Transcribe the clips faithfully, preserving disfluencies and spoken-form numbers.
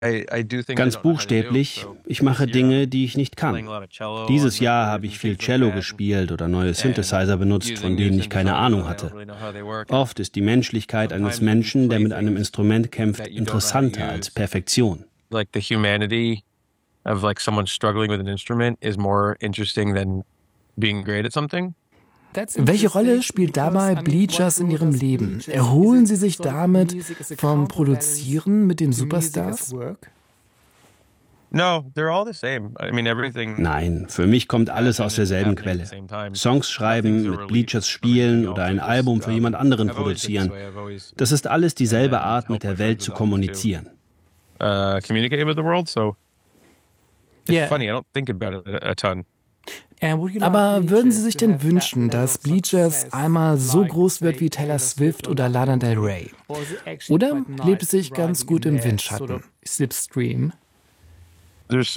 Ganz buchstäblich, ich mache Dinge, die ich nicht kann. Dieses Jahr habe ich viel Cello gespielt oder neue Synthesizer benutzt, von denen ich keine Ahnung hatte. Oft ist die Menschlichkeit eines Menschen, der mit einem Instrument kämpft, interessanter als Perfektion. Like the humanity of like someone struggling with an instrument is more interesting than being great at something. Welche Rolle spielt dabei Bleachers in Ihrem Leben? Erholen Sie sich damit vom Produzieren mit den Superstars? Nein, für mich kommt alles aus derselben Quelle. Songs schreiben, mit Bleachers spielen oder ein Album für jemand anderen produzieren. Das ist alles dieselbe Art, mit der Welt zu kommunizieren. Uh, communicate with the world, so it's yeah. funny, I don't think about it a, a ton. Aber würden Sie sich denn wünschen, dass Bleachers einmal so groß wird wie Taylor Swift oder Lana Del Rey? Oder lebt es sich ganz gut im Windschatten? Slipstream? Es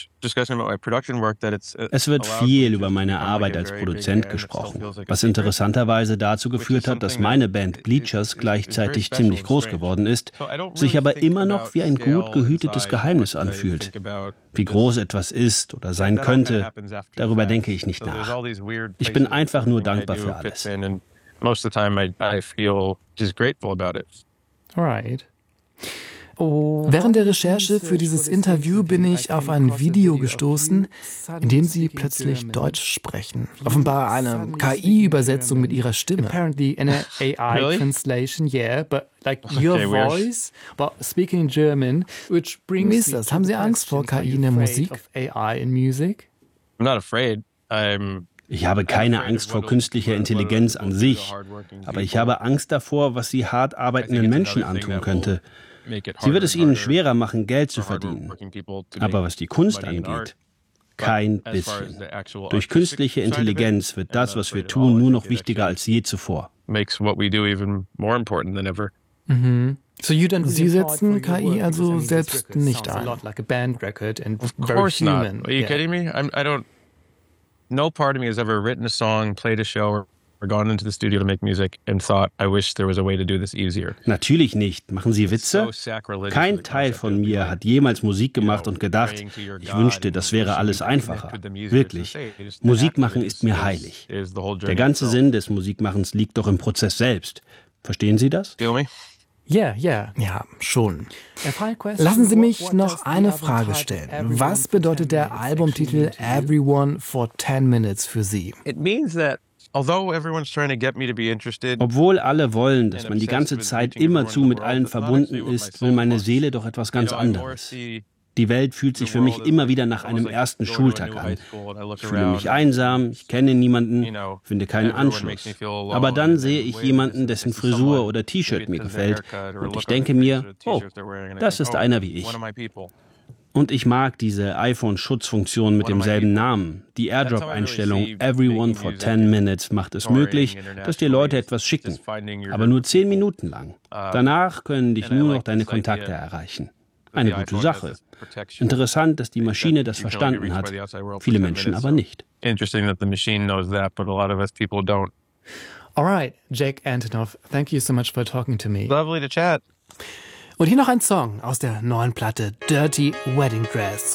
wird viel über meine Arbeit als Produzent gesprochen, was interessanterweise dazu geführt hat, dass meine Band Bleachers gleichzeitig ziemlich groß geworden ist, sich aber immer noch wie ein gut gehütetes Geheimnis anfühlt. Wie groß etwas ist oder sein könnte, darüber denke ich nicht nach. Ich bin einfach nur dankbar für alles. Alright. Während der Recherche für dieses Interview bin ich auf ein Video gestoßen, in dem Sie plötzlich Deutsch sprechen. Offenbar eine K I-Übersetzung mit Ihrer Stimme. Apparently an A I translation, yeah, but like your voice, but speaking German, which brings. Wie ist das? Haben Sie Angst vor K I in der Musik? A I in music? I'm not afraid. I'm Ich habe keine Angst vor künstlicher Intelligenz an sich, aber ich habe Angst davor, was sie hart arbeitenden Menschen antun könnte. Sie wird es ihnen schwerer machen, Geld zu verdienen. Aber was die Kunst angeht, kein bisschen. Durch künstliche Intelligenz wird das, was wir tun, nur noch wichtiger als je zuvor. Mhm. Sie setzen K I also selbst nicht ein. Of course not. Are you kidding me? I'm, I don't. No part of me has ever written a song, played a show, or gone into the studio to make music and thought, I wish there was a way to do this easier. Natürlich nicht. Machen Sie Witze? Kein Teil von mir hat jemals Musik gemacht und gedacht, ich wünschte, das wäre alles einfacher. Wirklich. Musik machen ist mir heilig. Der ganze Sinn des Musikmachens liegt doch im Prozess selbst. Verstehen Sie das? Ja, ja, ja, schon. Lassen Sie mich noch eine Frage stellen. Was bedeutet der Albumtitel Everyone for ten minutes für Sie? Obwohl alle wollen, dass man die ganze Zeit immerzu mit allen verbunden ist, will meine Seele doch etwas ganz anderes. Die Welt fühlt sich für mich immer wieder nach einem ersten Schultag an. Ich fühle mich einsam, ich kenne niemanden, finde keinen Anschluss. Aber dann sehe ich jemanden, dessen Frisur oder T-Shirt mir gefällt, und ich denke mir, oh, das ist einer wie ich. Und ich mag diese iPhone-Schutzfunktion mit demselben Namen. Die AirDrop-Einstellung Everyone for ten minutes macht es möglich, dass dir Leute etwas schicken, aber nur zehn Minuten lang. Danach können dich nur noch deine Kontakte erreichen. Eine gute Sache. Interessant, dass die Maschine das verstanden hat, viele Menschen aber nicht. Alright, Jack Antonoff, thank you so much for talking to me. Lovely to chat. Und hier noch ein Song aus der neuen Platte Dirty Wedding Dress.